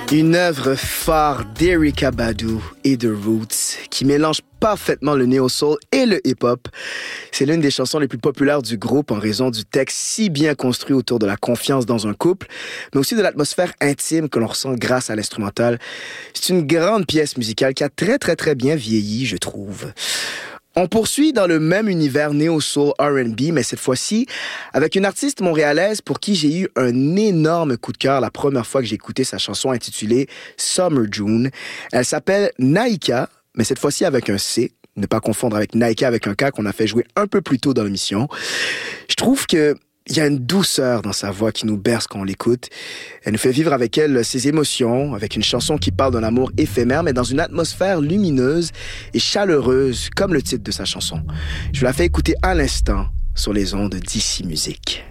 Une œuvre phare d'Erykah Badu et The Roots qui mélange parfaitement le néo-soul et le hip-hop. C'est l'une des chansons les plus populaires du groupe en raison du texte si bien construit autour de la confiance dans un couple, mais aussi de l'atmosphère intime que l'on ressent grâce à l'instrumental. C'est une grande pièce musicale qui a très bien vieilli, je trouve. On poursuit dans le même univers néo-soul R&B, mais cette fois-ci avec une artiste montréalaise pour qui j'ai eu un énorme coup de cœur la première fois que j'ai écouté sa chanson intitulée Summer June. Elle s'appelle Naika, mais cette fois-ci avec un C. Ne pas confondre avec Naika avec un K qu'on a fait jouer un peu plus tôt dans l'émission. Je trouve que il y a une douceur dans sa voix qui nous berce quand on l'écoute. Elle nous fait vivre avec elle ses émotions, avec une chanson qui parle d'un amour éphémère, mais dans une atmosphère lumineuse et chaleureuse, comme le titre de sa chanson. Je vous la fais écouter à l'instant sur les ondes d'Ici Musique.